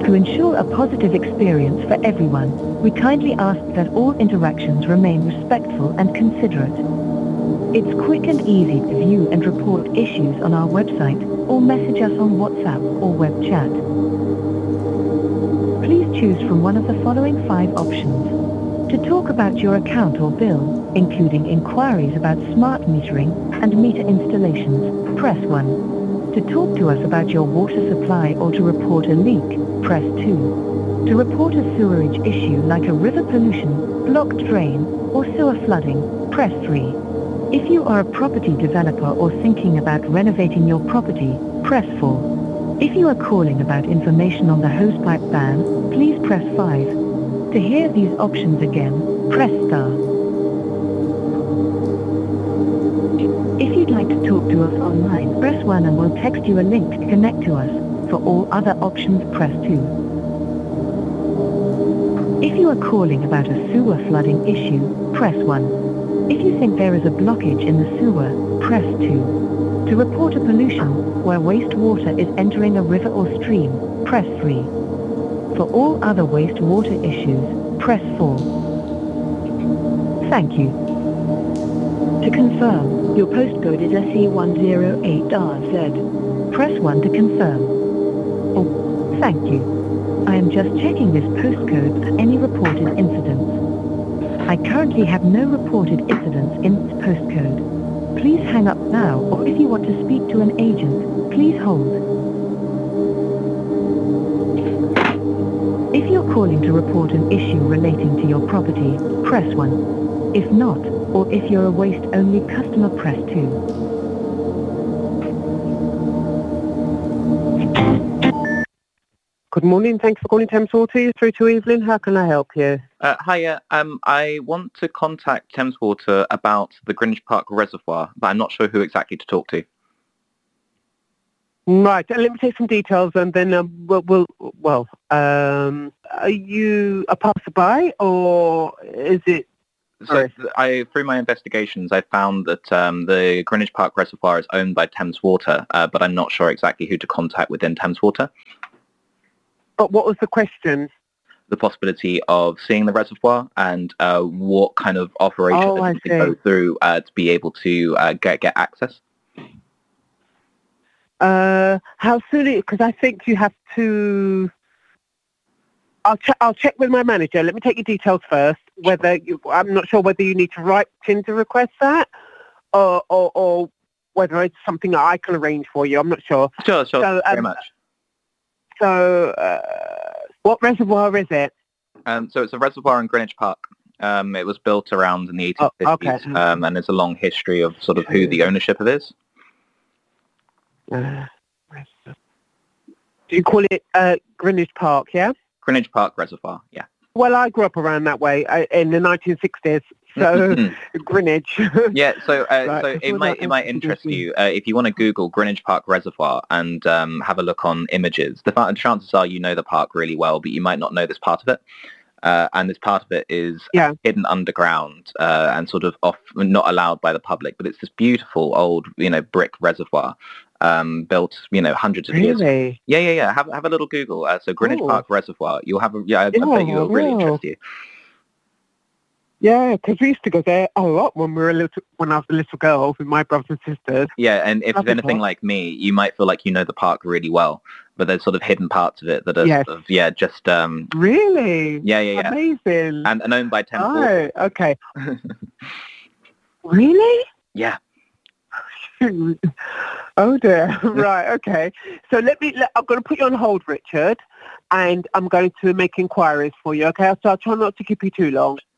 To ensure a positive experience for everyone, we kindly ask that all interactions remain respectful and considerate. It's quick and easy to view and report issues on our website or message us on WhatsApp or web chat. Please choose from one of the following 5 options. To talk about your account or bill, including inquiries about smart metering and meter installations, press 1. To talk to us about your water supply or to report a leak, press 2. To report a sewerage issue like a river pollution, blocked drain, or sewer flooding, press 3. If you are a property developer or thinking about renovating your property, press 4. If you are calling about information on the hosepipe ban, please press 5. To hear these options again, press star. If you'd like to talk to us online, press 1 and we'll text you a link to connect to us. For all other options, press 2. If you are calling about a sewer flooding issue, press 1. If you think there is a blockage in the sewer, press 2. To report a pollution where wastewater is entering a river or stream, press 3. For all other wastewater issues, press 4. Thank you. To confirm, your postcode is SE108RZ. Press 1 to confirm. Oh, thank you. I am just checking this postcode for any reported incidents. I currently have no reported incidents in this postcode. Please hang up now, or if you want to speak to an agent, please hold. If you're calling to report an issue relating to your property, press 1. If not, or if you're a waste-only customer, press 2. Good morning. Thanks for calling Thames Water. You're through to Evelyn. How can I help you? Hiya. I want to contact Thames Water about the Greenwich Park Reservoir, but I'm not sure who exactly to talk to. Right. Let me take some details, and then are you a passerby, or is it? So through my investigations, I found that the Greenwich Park Reservoir is owned by Thames Water, but I'm not sure exactly who to contact within Thames Water. But what was the question? The possibility of seeing the reservoir and what kind of operation that you can go through to be able to get access. How soon? Because I think you have to. I'll check with my manager. Let me take your details first. I'm not sure whether you need to write in to request that, or whether it's something that I can arrange for you. I'm not sure. Sure. Very much. So, what reservoir is it? So it's a reservoir in Greenwich Park. It was built around in the 1850s, and there's a long history of sort of who the ownership of it is. Do you call it Greenwich Park, yeah? Greenwich Park Reservoir, yeah. Well, I grew up around that way in the 1960s, so Greenwich. Yeah, so it might interest you if you want to Google Greenwich Park Reservoir and have a look on images. The chances are you know the park really well, but you might not know this part of it. And this part of it is hidden underground and sort of not allowed by the public. But it's this beautiful old, brick reservoir built, hundreds of years. Really? Yeah. Have a little Google. So Greenwich Park Reservoir. You'll have I bet you it'll really interest you. Yeah, because we used to go there a lot when when I was a little girl with my brothers and sisters. Yeah, and if it's anything like me, you might feel like you know the park really well, but there's sort of hidden parts of it that are just really? Yeah. Amazing. And owned by Thames Water. Oh, okay. Really? Yeah. Oh dear. Right. Okay. So I'm going to put you on hold, Richard, and I'm going to make inquiries for you. Okay. So I'll try not to keep you too long.